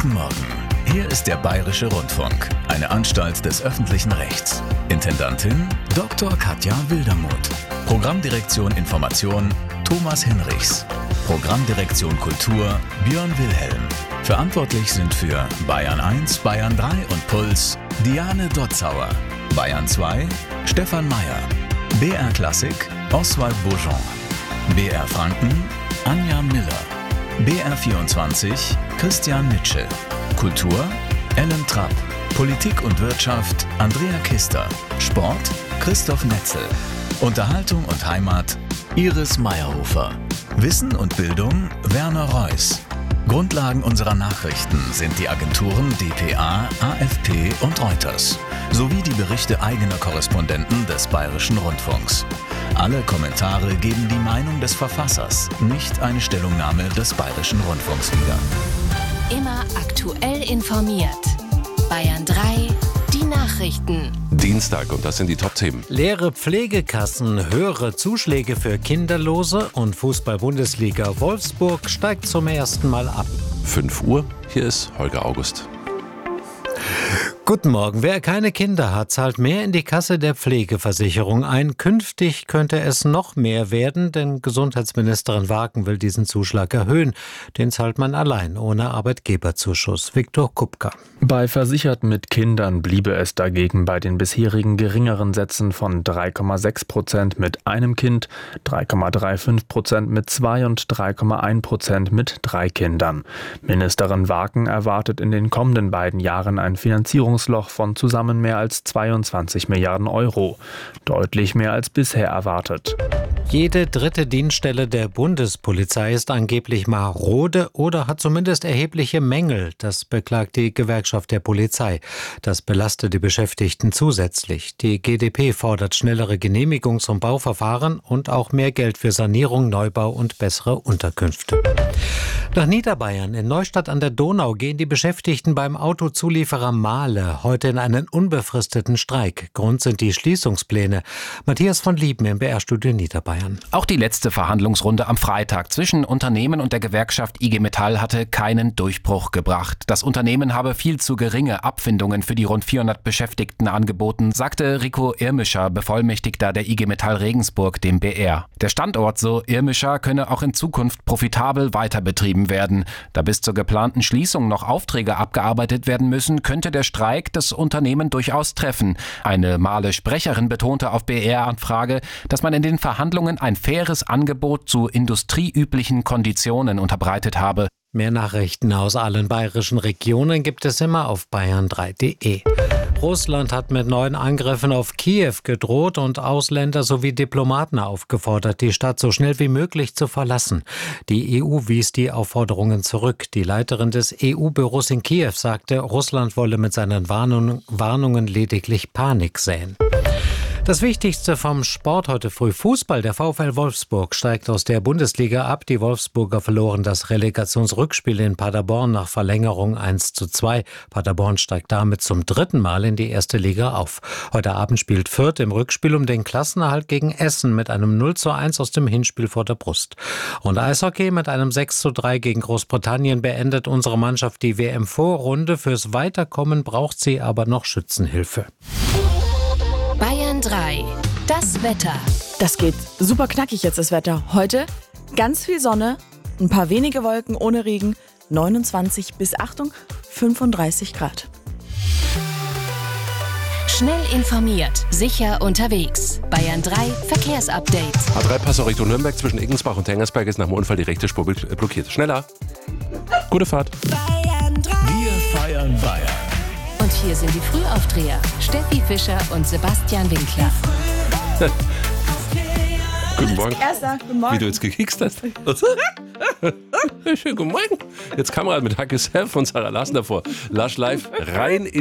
Guten Morgen. Hier ist der Bayerische Rundfunk, eine Anstalt des öffentlichen Rechts. Intendantin Dr. Katja Wildermuth. Programmdirektion Information Thomas Hinrichs. Programmdirektion Kultur Björn Wilhelm. Verantwortlich sind für Bayern 1, Bayern 3 und Puls Diane Dotzauer. Bayern 2 Stefan Mayer. BR Klassik Oswald Bourgeon. BR Franken Anja Miller. BR24 Christian Mitschel. Kultur Ellen Trapp. Politik und Wirtschaft Andrea Kister. Sport Christoph Netzel. Unterhaltung und Heimat Iris Meyerhofer. Wissen und Bildung Werner Reuss. Grundlagen unserer Nachrichten sind die Agenturen dpa, AFP und Reuters sowie die Berichte eigener Korrespondenten des Bayerischen Rundfunks. Alle Kommentare geben die Meinung des Verfassers, nicht eine Stellungnahme des Bayerischen Rundfunks wieder. Immer aktuell informiert. Bayern 3, die Nachrichten. Dienstag, und das sind die Top-Themen. Leere Pflegekassen, höhere Zuschläge für Kinderlose und Fußball-Bundesliga. Wolfsburg steigt zum ersten Mal ab. 5 Uhr, hier ist Holger August. Guten Morgen. Wer keine Kinder hat, zahlt mehr in die Kasse der Pflegeversicherung ein. Künftig könnte es noch mehr werden, denn Gesundheitsministerin Wagen will diesen Zuschlag erhöhen. Den zahlt man allein, ohne Arbeitgeberzuschuss. Viktor Kupka. Bei Versicherten mit Kindern bliebe es dagegen bei den bisherigen geringeren Sätzen von 3,6% mit einem Kind, 3,35% mit 2 und 3,1% mit 3 Kindern. Ministerin Wagen erwartet in den kommenden beiden Jahren ein Finanzierungsloch von zusammen mehr als 22 Milliarden Euro. Deutlich mehr als bisher erwartet. Jede dritte Dienststelle der Bundespolizei ist angeblich marode oder hat zumindest erhebliche Mängel. Das beklagt die Gewerkschaft der Polizei. Das belastet die Beschäftigten zusätzlich. Die GdP fordert schnellere Genehmigungs- und Bauverfahren und auch mehr Geld für Sanierung, Neubau und bessere Unterkünfte. Nach Niederbayern, in Neustadt an der Donau, gehen die Beschäftigten beim Autozulieferer Mahle heute in einen unbefristeten Streik. Grund sind die Schließungspläne. Matthias von Lieben im BR-Studio Niederbayern. Auch die letzte Verhandlungsrunde am Freitag zwischen Unternehmen und der Gewerkschaft IG Metall hatte keinen Durchbruch gebracht. Das Unternehmen habe viel zu geringe Abfindungen für die rund 400 Beschäftigten angeboten, sagte Rico Irmischer, Bevollmächtigter der IG Metall Regensburg, dem BR. Der Standort, so Irmischer, könne auch in Zukunft profitabel weiter betrieben werden. Da bis zur geplanten Schließung noch Aufträge abgearbeitet werden müssen, könnte der Streik das Unternehmen durchaus treffen. Eine Mahle-Sprecherin betonte auf BR-Anfrage, dass man in den Verhandlungen ein faires Angebot zu industrieüblichen Konditionen unterbreitet habe. Mehr Nachrichten aus allen bayerischen Regionen gibt es immer auf bayern3.de. Russland hat mit neuen Angriffen auf Kiew gedroht und Ausländer sowie Diplomaten aufgefordert, die Stadt so schnell wie möglich zu verlassen. Die EU wies die Aufforderungen zurück. Die Leiterin des EU-Büros in Kiew sagte, Russland wolle mit seinen Warnungen lediglich Panik säen. Das Wichtigste vom Sport heute früh: Fußball. Der VfL Wolfsburg steigt aus der Bundesliga ab. Die Wolfsburger verloren das Relegationsrückspiel in Paderborn nach Verlängerung 1:2. Paderborn steigt damit zum 3. Mal in die erste Liga auf. Heute Abend spielt Fürth im Rückspiel um den Klassenerhalt gegen Essen mit einem 0:1 aus dem Hinspiel vor der Brust. Und Eishockey: mit einem 6:3 gegen Großbritannien beendet unsere Mannschaft die WM-Vorrunde. Fürs Weiterkommen braucht sie aber noch Schützenhilfe. Bayern 3, das Wetter. Das geht super knackig jetzt, das Wetter. Heute ganz viel Sonne, ein paar wenige Wolken ohne Regen, 29 bis, Achtung, 35 Grad. Schnell informiert, sicher unterwegs. Bayern 3 Verkehrsupdate. A3-Passau Richtung Nürnberg zwischen Eggensbach und Tengersberg ist nach dem Unfall die rechte Spur blockiert. Schneller. Gute Fahrt. Bayern 3. Wir feiern Bayern. Und hier sind die Frühaufdreher: Steffi Fischer und Sebastian Winkler. Guten Morgen. Erster, guten Morgen. Wie du jetzt gekekst hast. Schönen guten Morgen. Jetzt Kamera mit Hackes Herr von Sarah Larsen davor. Lush Live rein in